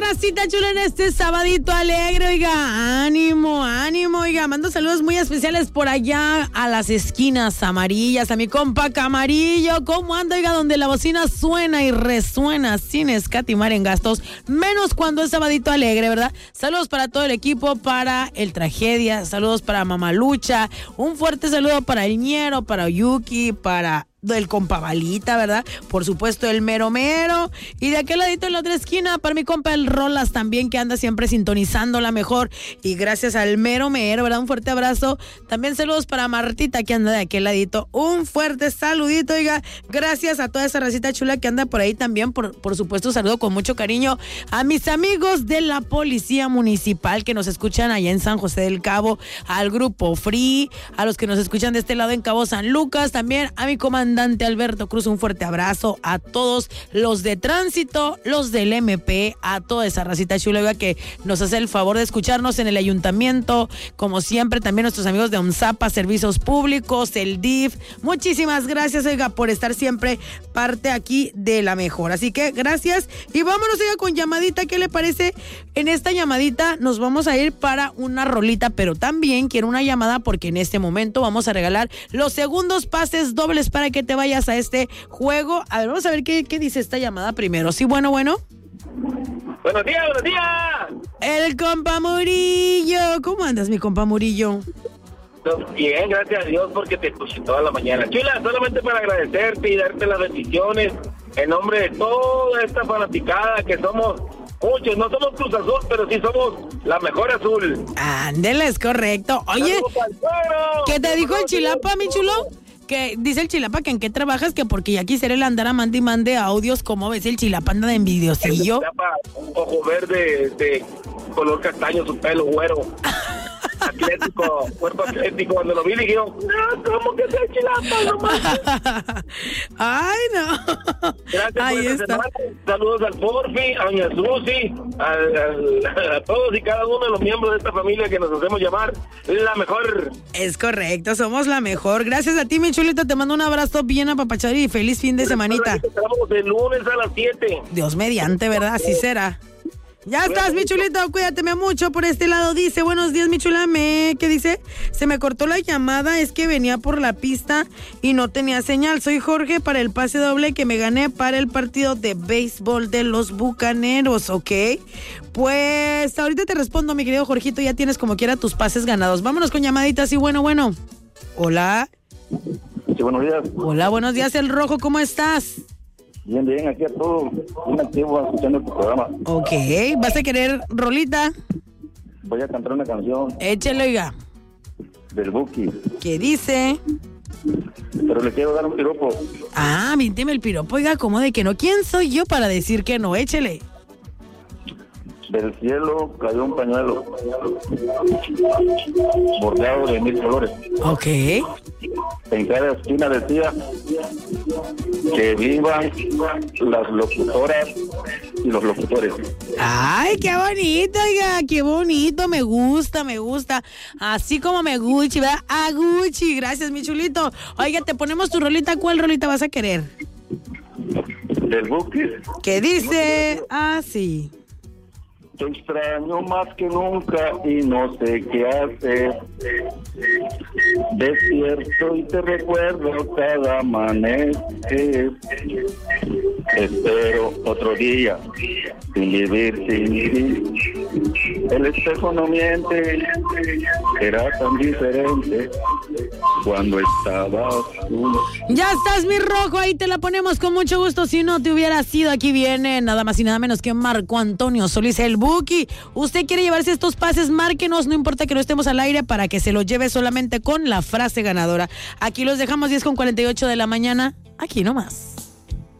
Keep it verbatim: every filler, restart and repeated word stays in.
racita chula en este sabadito alegre, oiga, ánimo, ánimo, oiga, mando saludos muy especiales por allá a las esquinas amarillas, a mi compa Camarillo, ¿cómo anda, oiga? Donde la bocina suena y resuena sin escatimar en gastos, menos cuando es sabadito alegre, ¿verdad? Saludos para todo el equipo, para el Tragedia, saludos para Mamalucha, un fuerte saludo para el Ñero, para Yuki, para del compa Balita, ¿verdad? Por supuesto el Mero Mero, y de aquel ladito en la otra esquina para mi compa el Rolas también, que anda siempre sintonizando la mejor, y gracias al Mero Mero, ¿verdad? Un fuerte abrazo. También saludos para Martita, que anda de aquel ladito, un fuerte saludito, oiga, gracias a toda esa racita chula que anda por ahí también. Por, por supuesto, saludo con mucho cariño a mis amigos de la Policía Municipal que nos escuchan allá en San José del Cabo, al Grupo Free, a los que nos escuchan de este lado en Cabo San Lucas, también a mi comandante Alberto Cruz, un fuerte abrazo a todos los de tránsito, los del M P, a toda esa racita chula que nos hace el favor de escucharnos en el ayuntamiento, como siempre, también nuestros amigos de ONSAPA, Servicios Públicos, el D I F, muchísimas gracias, oiga, por estar siempre parte aquí de la mejor, así que gracias, y vámonos, oiga, con llamadita. ¿Qué le parece? En esta llamadita nos vamos a ir para una rolita, pero también quiero una llamada porque en este momento vamos a regalar los segundos pases dobles para que te vayas a este juego. A ver, vamos a ver qué, qué dice esta llamada primero. Sí, bueno, bueno. Buenos días, buenos días. El compa Murillo. ¿Cómo andas, mi compa Murillo? Bien, gracias a Dios porque te escuché toda la mañana. Chula, solamente para agradecerte y darte las bendiciones en nombre de toda esta fanaticada que somos muchos. No somos Cruz Azul, pero sí somos la mejor azul. Ándele, es correcto. Oye, ¿qué te dijo el Chilapa, mi chulo? Que dice el Chilapa que en qué trabajas, que porque ya quisiera el andar a mande y mande audios. ¿Cómo ves el Chilapa? Anda de envidiosillo. El Chilapa, un ojo verde, de color castaño, su pelo güero. Atlético, cuerpo atlético. Cuando lo vi dije yo, no, ¿cómo que es el Chilapa? No. Ay, no. Gracias. Ahí por está. Saludos al Porfi, a doña Susi, al, al, a todos y cada uno de los miembros de esta familia que nos hacemos llamar la mejor. Es correcto, somos la mejor. Gracias a ti, mi chulito, te mando un abrazo bien apapachado y feliz fin de semanita. Estamos de lunes a las siete. Dios mediante, ¿verdad? Así será. Ya estás, mi chulito, cuídateme mucho. Por este lado dice, buenos días, mi chula, me... ¿qué dice? Se me cortó la llamada, es que venía por la pista y no tenía señal. Soy Jorge para el pase doble que me gané para el partido de béisbol de los Bucaneros, ¿ok? Pues ahorita te respondo, mi querido Jorgito, ya tienes como quiera tus pases ganados. Vámonos con llamaditas y bueno, bueno. Hola. Sí, buenos días. Hola, buenos días, El Rojo, ¿cómo estás? Bien, bien, aquí a todo un activo escuchando tu programa. Ok, ¿vas a querer rolita? Voy a cantar una canción. Échale, oiga. Del Buki. ¿Qué dice? Pero le quiero dar un piropo. Ah, mínteme el piropo, oiga, ¿cómo de que no? ¿Quién soy yo para decir que no? Échele. Del cielo cayó un pañuelo bordeado de mil colores. Ok. En cada esquina decía que vivan las locutoras y los locutores. Ay, qué bonito, oiga, qué bonito, me gusta, me gusta. Así como me Gucci, ¿verdad? A Gucci, gracias, mi chulito. Oiga, te ponemos tu rolita, ¿cuál rolita vas a querer? Del Buki. ¿Qué dice? Ah, sí. Te extraño más que nunca y no sé qué hacer. Despierto y te recuerdo cada amanecer. Espero otro día sin vivir sin ti. El espejo no miente, era tan diferente cuando estabas tú. Ya estás, mi Rojo, ahí te la ponemos con mucho gusto. Si no te hubiera sido, aquí viene nada más y nada menos que Marco Antonio Solís, el Buki. Usted quiere llevarse estos pases, márquenos, no importa que no estemos al aire, para que se los lleve solamente con la frase ganadora. Aquí los dejamos, diez con cuarenta y ocho de la mañana, aquí nomás.